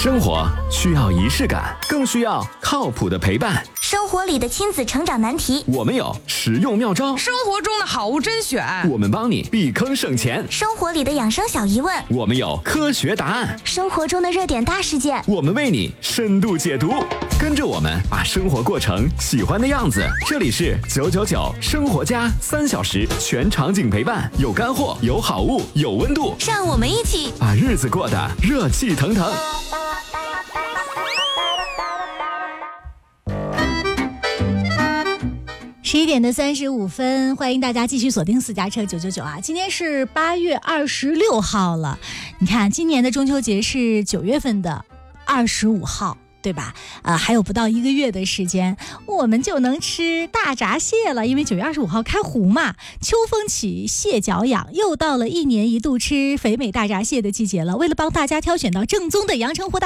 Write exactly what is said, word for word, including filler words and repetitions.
生活需要仪式感，更需要靠谱的陪伴。 生活里的亲子成长难题， 我们有实用妙招； 生活中的好物甄选， 我们帮你避坑省钱； 生活里的养生小疑问， 我们有科学答案； 生活中的热点大事件， 我们为你深度解读。跟着我们把生活过成喜欢的样子。这里是九九九生活家，三小时全场景陪伴，有干货，有好物，有温度， 让我们一起把日子过得热气腾腾。 十一点的三十五分，欢迎大家继续锁定私家车九九九啊！今天是八月二十六号了，你看今年的中秋节是九月份的二十五号。对吧？呃，还有不到一个月的时间，我们就能吃大闸蟹了。因为九月二十五号开湖嘛，秋风起，蟹脚痒，又到了一年一度吃肥美大闸蟹的季节了。为了帮大家挑选到正宗的阳澄湖大